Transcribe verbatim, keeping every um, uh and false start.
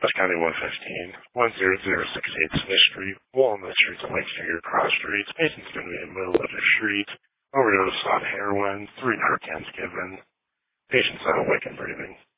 County one fifteen, one zero zero six eight Smith Street, Walnut Street, and Lakesfinger Cross Streets. Patient's going to be in the middle of the street. Overdose on heroin, three Narcans given. Patient's not awake and breathing.